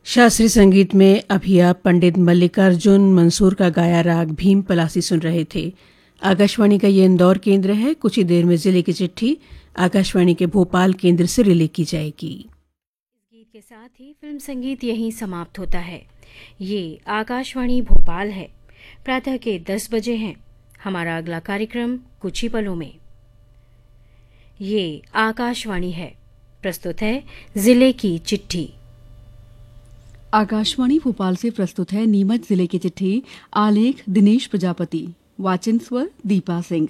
शास्त्रीय संगीत में अभी आप पंडित मल्लिकार्जुन मंसूर का गाया राग भीम पलासी सुन रहे थे। आकाशवाणी का ये इंदौर केंद्र है। कुछ ही देर में जिले की चिट्ठी आकाशवाणी के भोपाल केंद्र से रिले की जाएगी। इस गीत के साथ ही फिल्म संगीत यहीं समाप्त होता है। ये आकाशवाणी भोपाल है। प्रातः के 10 बजे हैं। हमारा अगला कार्यक्रम कुछ ही पलों में। ये आकाशवाणी है। प्रस्तुत है जिले की चिट्ठी। आकाशवाणी भोपाल से प्रस्तुत है नीमच जिले की चिट्ठी। आलेख दिनेश प्रजापति, वाचन स्वर दीपा सिंह।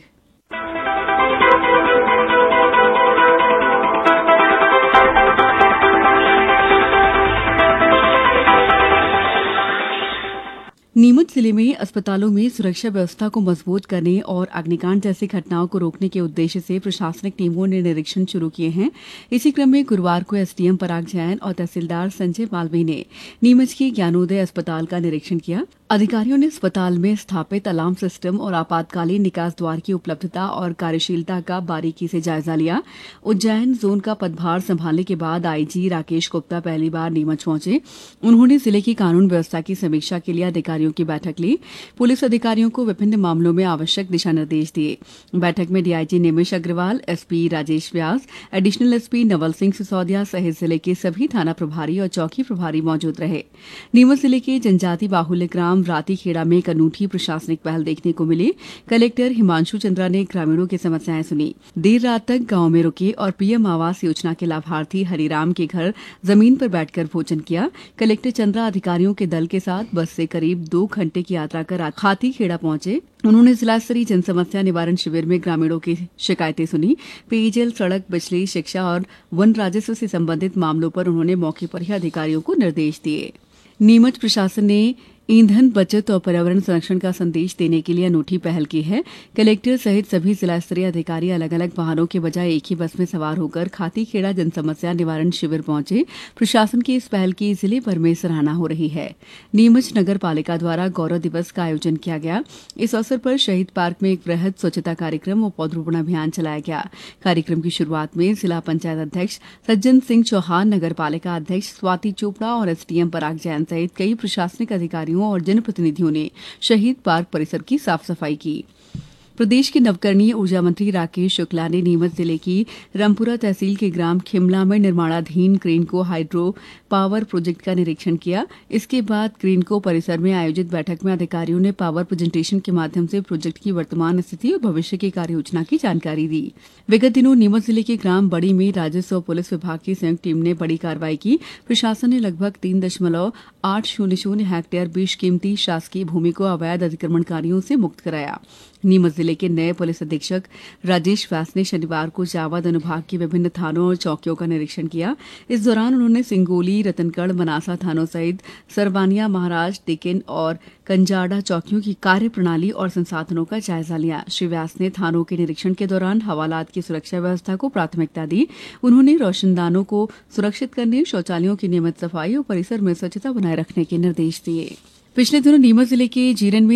नीमच जिले में अस्पतालों में सुरक्षा व्यवस्था को मजबूत करने और अग्निकांड जैसी घटनाओं को रोकने के उद्देश्य से प्रशासनिक टीमों ने निरीक्षण शुरू किए हैं। इसी क्रम में गुरुवार को एसडीएम पराग जैन और तहसीलदार संजय मालवीय ने नीमच के ज्ञानोदय अस्पताल का निरीक्षण किया। अधिकारियों ने अस्पताल में स्थापित अलार्म सिस्टम और आपातकालीन निकास द्वार की उपलब्धता और कार्यशीलता का बारीकी से जायजा लिया। उज्जैन जोन का पदभार संभालने के बाद आईजी राकेश गुप्ता पहली बार नीमच पहुंचे। उन्होंने जिले की कानून व्यवस्था की समीक्षा के लिए अधिकारियों की बैठक ली। पुलिस अधिकारियों को विभिन्न मामलों में आवश्यक दिशा निर्देश दिए। बैठक में डीआईजी निमिष अग्रवाल, एसपी राजेश व्यास, एडिशनल एसपी नवल सिंह सिसोदिया सहित जिले के सभी थाना प्रभारी और चौकी प्रभारी मौजूद रहे। नीमच जिले के जनजाति बाहुल्य ग्राम रातीखेड़ा में एक अनूठी प्रशासनिक पहल देखने को मिली। कलेक्टर हिमांशु चंद्रा ने ग्रामीणों की समस्याएं सुनी। देर रात तक गांव में रुके और पीएम आवास योजना के लाभार्थी हरिराम के घर जमीन पर बैठकर भोजन किया। कलेक्टर चंद्रा अधिकारियों के दल के साथ बस से करीब 2 घंटे की यात्रा कर हाथीखेड़ा पहुंचे। उन्होंने जिला स्तरीय जन समस्या निवारण शिविर में ग्रामीणों की शिकायतें सुनी। पेयजल, सड़क, बिजली, शिक्षा और वन राजस्व से संबंधित मामलों पर उन्होंने मौके पर ही अधिकारियों को निर्देश दिए। नीमच प्रशासन ने ईंधन बचत और पर्यावरण संरक्षण का संदेश देने के लिए अनूठी पहल की है। कलेक्टर सहित सभी जिला स्तरीय अधिकारी अलग अलग वाहनों के बजाय एक ही बस में सवार होकर खातीखेड़ा जन समस्या निवारण शिविर पहुंचे। प्रशासन की इस पहल की जिले भर में सराहना हो रही है। नीमच नगर पालिका द्वारा गौरव दिवस का आयोजन किया गया। इस अवसर पर शहीद पार्क में एक वृहद स्वच्छता कार्यक्रम और पौधरोपण अभियान चलाया गया। कार्यक्रम की शुरुआत में जिला पंचायत अध्यक्ष सज्जन सिंह चौहान, नगर पालिका अध्यक्ष स्वाति चोपड़ा और एसडीएम पराग जैन सहित कई प्रशासनिक अधिकारियों और जनप्रतिनिधियों ने शहीद पार्क परिसर की साफ सफाई की। प्रदेश के नवकरणीय ऊर्जा मंत्री राकेश शुक्ला ने नीमच जिले की रामपुरा तहसील के ग्राम खिमला में निर्माणाधीन क्रेनको हाइड्रो पावर प्रोजेक्ट का निरीक्षण किया। इसके बाद क्रेनको परिसर में आयोजित बैठक में अधिकारियों ने पावर प्रेजेंटेशन के माध्यम से प्रोजेक्ट की वर्तमान स्थिति और भविष्य की कार्ययोजना की जानकारी दी। विगत दिनों नीमच जिले के ग्राम बड़ी में राजस्व और पुलिस विभाग की संयुक्त टीम ने बड़ी कार्रवाई की। प्रशासन ने लगभग 3.800 हेक्टेयर बेशकीमती शासकीय भूमि को अवैध अतिक्रमणकारियों से मुक्त कराया। नीमच जिले के नए पुलिस अधीक्षक राजेश व्यास ने शनिवार को जावद अनुभाग के विभिन्न थानों और चौकियों का निरीक्षण किया। इस दौरान उन्होंने सिंगोली, रतनगढ़, मनासा थानों सहित सरवानिया, महाराज, टेकिन और कंजाड़ा चौकियों की कार्य प्रणाली और संसाधनों का जायजा लिया। श्री व्यास ने थानों के निरीक्षण के दौरान हवालात की सुरक्षा व्यवस्था को प्राथमिकता दी। उन्होंने रोशनदानों को सुरक्षित करने, शौचालयों की नियमित सफाई और परिसर में स्वच्छता बनाए रखने के निर्देश दिए। पिछले दिनों नीमच जिले के जीरन में